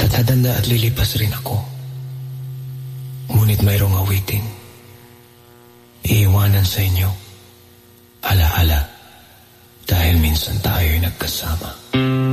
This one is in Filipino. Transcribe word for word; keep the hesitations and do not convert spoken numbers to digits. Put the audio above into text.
Dadanda at lilipas rin ako. Ngunit mayroong awiting. Iiwanan sa inyo. Hala-hala. Dahil minsan tayo'y nagkasama.